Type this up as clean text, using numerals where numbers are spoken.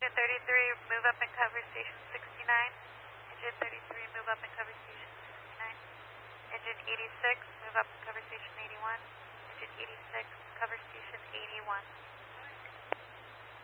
Engine 33, move up and cover station 69. Engine 33, move up and cover station 69. Engine 86, move up and cover station 81. Engine 86, cover station 81.